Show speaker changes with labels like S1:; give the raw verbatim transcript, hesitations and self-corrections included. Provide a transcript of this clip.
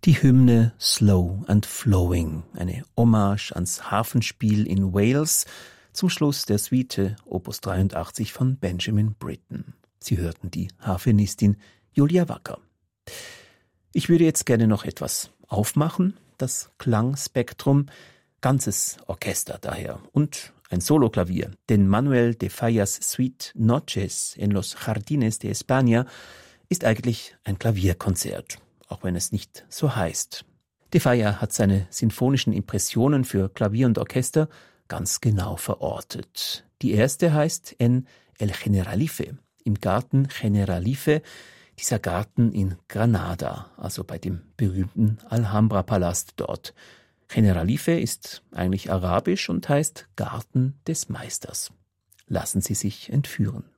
S1: Die Hymne Slow and Flowing, eine Hommage ans Harfenspiel in Wales, zum Schluss der Suite Opus dreiundachtzig von Benjamin Britten. Sie hörten die Harfenistin Julia Wacker. Ich würde jetzt gerne noch etwas aufmachen, das Klangspektrum, ganzes Orchester daher und ein Soloklavier, denn Manuel de Fallas Suite Noches en los Jardines de España ist eigentlich ein Klavierkonzert, auch wenn es nicht so heißt. De Falla hat seine sinfonischen Impressionen für Klavier und Orchester ganz genau verortet. Die erste heißt En el Generalife, im Garten Generalife, dieser Garten in Granada, also bei dem berühmten Alhambra-Palast dort. Generalife ist eigentlich arabisch und heißt Garten des Meisters. Lassen Sie sich entführen.